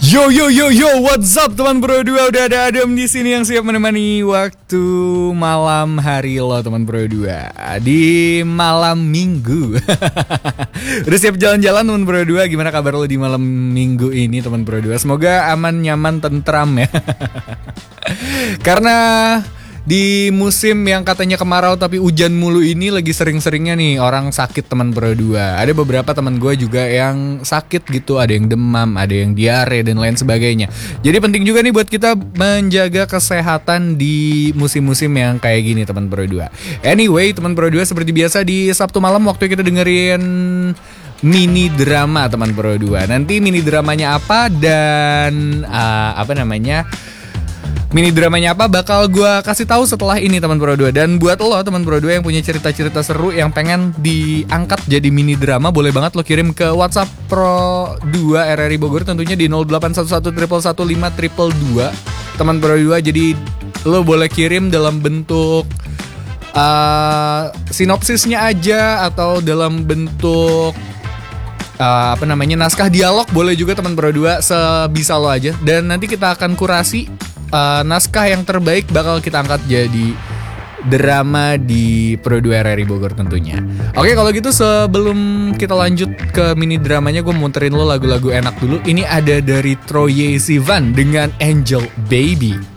Yo yo yo yo, what's up teman Bro 2? Udah ada Adam di sini yang siap menemani waktu malam hari lo teman Bro 2 di malam Minggu. Udah siap jalan-jalan teman Bro 2? Gimana kabar lo di malam Minggu ini teman Bro 2? Semoga aman, nyaman, tentram ya. Karena di musim yang katanya kemarau tapi hujan mulu ini lagi sering-seringnya nih orang sakit teman Bro 2. Ada beberapa teman gue juga yang sakit gitu, ada yang demam, ada yang diare dan lain sebagainya. Jadi penting juga nih buat kita menjaga kesehatan di musim-musim yang kayak gini teman Bro 2. Anyway, teman Bro 2, seperti biasa di Sabtu malam waktu kita dengerin mini drama teman Bro 2. Nanti mini dramanya apa dan mini dramanya apa bakal gue kasih tahu setelah ini teman Pro 2. Dan buat lo teman Pro 2 yang punya cerita-cerita seru yang pengen diangkat jadi mini drama, boleh banget lo kirim ke WhatsApp Pro 2 RRI Bogor tentunya di 0811111522 teman Pro 2. Jadi lo boleh kirim dalam bentuk sinopsisnya aja atau dalam bentuk naskah dialog, boleh juga teman Pro 2, sebisa lo aja. Dan nanti kita akan kurasi naskah yang terbaik bakal kita angkat jadi drama di Pro 2 RRI Bogor tentunya. Oke, kalau gitu sebelum kita lanjut ke mini dramanya, gue muterin lo lagu-lagu enak dulu. Ini ada dari Troye Sivan dengan Angel Baby.